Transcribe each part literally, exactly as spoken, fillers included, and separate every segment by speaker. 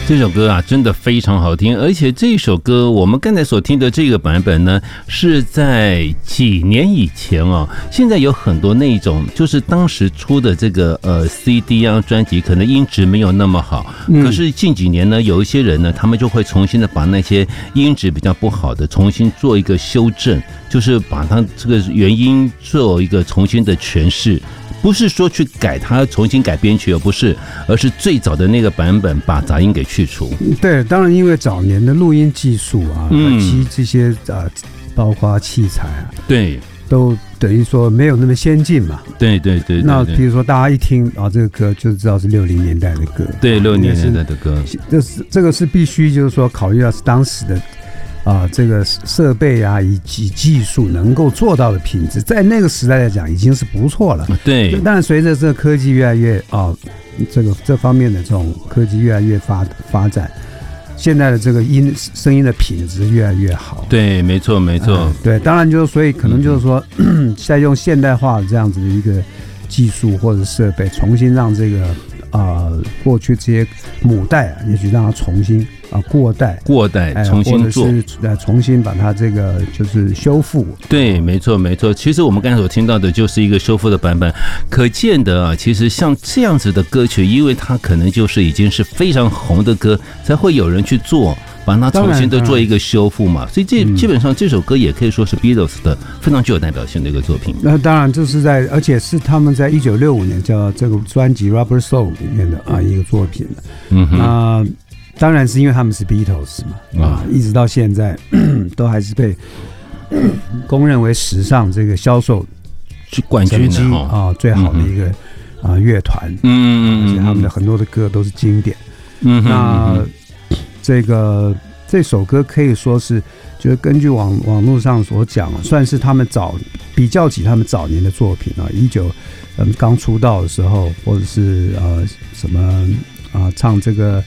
Speaker 1: 这首歌啊，真的非常好听，而且这首歌我们刚才所听的这个版本呢，是在几年以前哦。现在有很多那种，就是当时出的这个呃 C D 啊专辑，可能音质没有那么好，可是近几年呢，有一些人呢，他们就会重新的把那些音质比较不好的重新做一个修正，就是把它这个原音做一个重新的诠释。不是说去改它重新改编曲，而不是，而是最早的那个版本把杂音给去除。
Speaker 2: 对，当然因为早年的录音技术啊，嗯，其实这些呃，包括器材啊，
Speaker 1: 对，都
Speaker 2: 等于说没有那么先进嘛。
Speaker 1: 对对 对, 对, 对。
Speaker 2: 那比如说大家一听啊，这个歌就知道是六零年代的歌。
Speaker 1: 对，六零年代的歌。
Speaker 2: 这是这个是必须就是说考虑到是当时的。啊，这个设备啊，以及技术能够做到的品质，在那个时代来讲已经是不错了。
Speaker 1: 对，
Speaker 2: 但随着这个科技越来越啊，这个这方面的这种科技越来越发发展，现在的这个音声音的品质越来越好。
Speaker 1: 对，没错，没错、呃。
Speaker 2: 对，当然就是所以可能就是说，嗯、再用现代化的这样子的一个技术或者设备，重新让这个。啊、呃，过去这些母带啊，也许让它重新啊过带
Speaker 1: 过带重新做，
Speaker 2: 或者是呃重新把它这个就是修复。
Speaker 1: 对，没错没错。其实我们刚才所听到的就是一个修复的版本，可见的啊，其实像这样子的歌曲，因为它可能就是已经是非常红的歌，才会有人去做。把它重新的做一个修复嘛，所以这基本上这首歌也可以说是 Beatles 的非常具有代表性的一个作品。
Speaker 2: 那当然就是在，而且是他们在一九六五年叫这个专辑《Rubber Soul》里面的啊一个作品。嗯哼，那当然是因为他们是 Beatles 嘛，啊，一直到现在都还是被公认为史上这个销售
Speaker 1: 冠军的
Speaker 2: 啊最好的一个啊乐团。嗯嗯，而且他们的很多的歌都是经典。嗯，那。这个这首歌可以说是，就是根据网网络上所讲，算是他们早比较起他们早年的作品啊，一九嗯刚出道的时候，或者是呃什么啊唱这个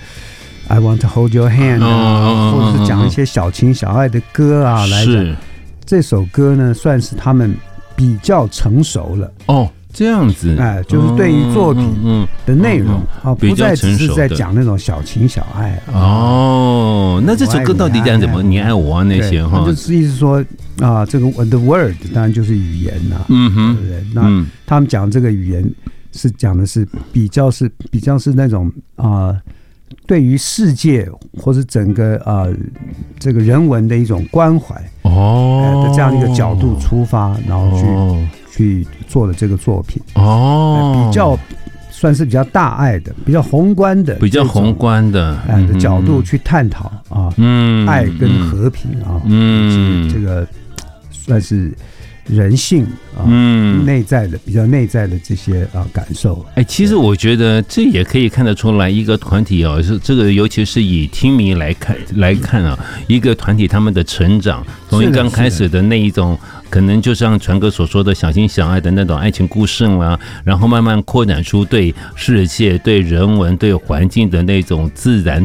Speaker 2: I Want to Hold Your Hand 啊，或者是讲一些小情小爱的歌啊来讲，这首歌呢算是他们比较成熟了哦。
Speaker 1: 这样子，
Speaker 2: 哎，就是对于作品的内容啊，不再只是在讲那种小情小爱
Speaker 1: 哦。那这首歌到底讲怎么你爱我啊那些哈？
Speaker 2: 就是意思说啊，这个 the word 当然就是语言呐，嗯哼，对不对？那他们讲这个语言是讲的是比较是比较是那种啊，对于世界或是整个啊这个人文的一种关怀哦的这样一个角度出发，然后去。去做的这个作品哦，比较算是比较大爱的、比较宏观的、
Speaker 1: 比较宏观的
Speaker 2: 哎的角度去探讨啊，嗯，爱跟和平啊，嗯，这个算是人性啊，嗯，内在的比较内在的这些啊感受。
Speaker 1: 哎，其实我觉得这也可以看得出来，一个团体哦，是这个，尤其是以听迷来看来看啊，一个团体他们的成长，从一刚开始的那一种。可能就像传哥所说的小情小爱的那种爱情故事啦，然后慢慢扩展出对世界、对人文、对环境的那种自然